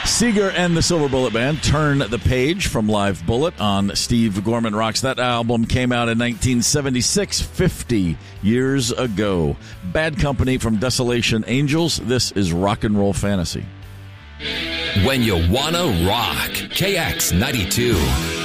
Seeger and the Silver Bullet Band turn the page from Live Bullet on Steve Gorman Rocks. That album came out in 1976, 50 years ago. Bad Company from Desolation Angels. This is Rock and Roll Fantasy. When you wanna rock, KX92.